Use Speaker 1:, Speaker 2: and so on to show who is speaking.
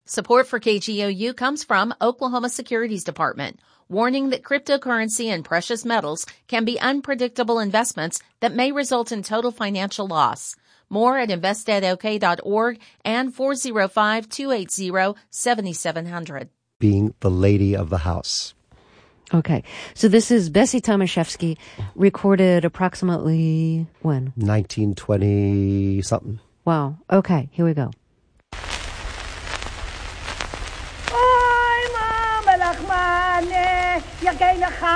Speaker 1: Support for KGOU comes from Oklahoma Securities Department, warning that cryptocurrency and precious metals can be unpredictable investments that may result in total financial loss. More at investedok.org and 405-280-7700.
Speaker 2: Being the lady of the house.
Speaker 3: Okay. So this is Bessie Tomaszewski, recorded approximately when?
Speaker 2: 1920-something.
Speaker 3: Wow. Okay, here we go.
Speaker 4: Oy, mama, lakmane,